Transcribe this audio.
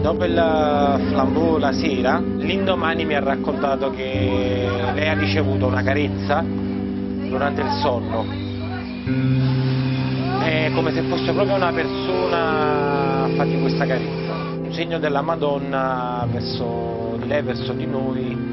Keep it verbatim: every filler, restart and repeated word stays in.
dopo il flambeau la sera, l'indomani mi ha raccontato che lei ha ricevuto una carezza durante il sonno. È come se fosse proprio una persona a fargli questa carezza. Un segno della Madonna verso di lei, verso di noi.